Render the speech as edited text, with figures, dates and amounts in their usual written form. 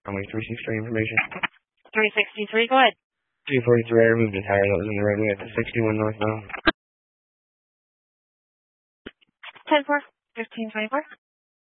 Runway 363 information. 363, go ahead. 243, I removed a tire that was in the roadway at the 61 northbound. 10-4, 1524.